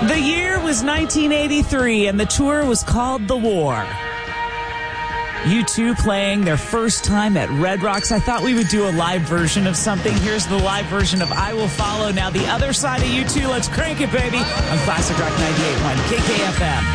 The year was 1983, and the tour was called The War. U2 playing their first time at Red Rocks. I thought we would do a live version of something. Here's the live version of I Will Follow. Now the other side of U2. Let's crank it, baby, on Classic Rock 98.1 KKFM.